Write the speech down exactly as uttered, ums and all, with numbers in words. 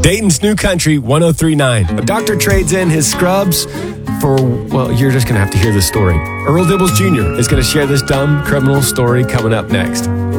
Dayton's New Country one oh three point nine. A doctor trades in his scrubs for, well, you're just going to have to hear the story. Earl Dibbles Junior is going to share this dumb criminal story coming up next.